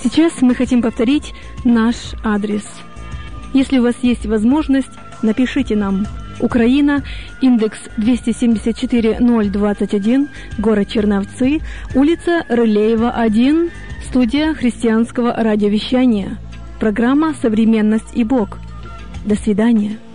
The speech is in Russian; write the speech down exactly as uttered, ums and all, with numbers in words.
Сейчас мы хотим повторить наш адрес. Если у вас есть возможность, напишите нам. Украина, индекс двести семьдесят четыре ноль двадцать один, город Черновцы, улица Рылеева, один, студия христианского радиовещания. Программа «Современность и Бог». До свидания.